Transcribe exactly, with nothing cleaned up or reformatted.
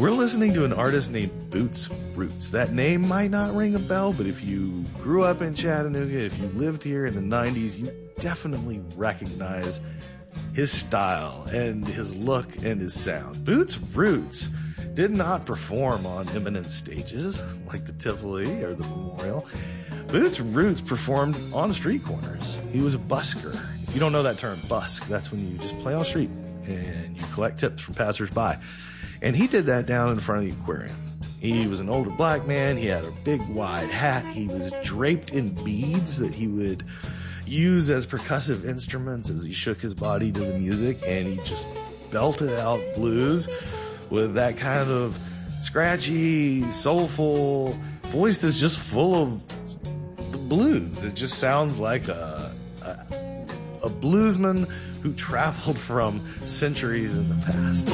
We're listening to an artist named Boots Roots. That name might not ring a bell, but if you grew up in Chattanooga, if you lived here in the nineties, you definitely recognize his style and his look and his sound. Boots Roots did not perform on eminent stages like the Tivoli or the Memorial. Boots Roots performed on street corners. He was a busker. If you don't know that term, busk, that's when you just play on the street and you collect tips from passersby. And he did that down in front of the aquarium. He was an older black man. He had a big wide hat. He was draped in beads that he would use as percussive instruments as he shook his body to the music, and he just belted out blues with that kind of scratchy, soulful voice that's just full of the blues. It just sounds like a, a, a bluesman who traveled from centuries in the past.